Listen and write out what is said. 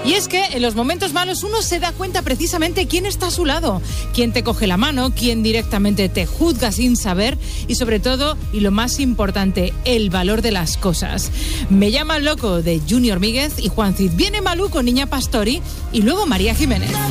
Y es que en los momentos malos uno se da cuenta precisamente quién está a su lado, quién te coge la mano, quién directamente te juzga sin saber y sobre todo, y lo más importante, el valor de las cosas. Me llaman loco de Junior Míguez y Juan Cid. Viene Malú con Niña Pastori y luego María Jiménez.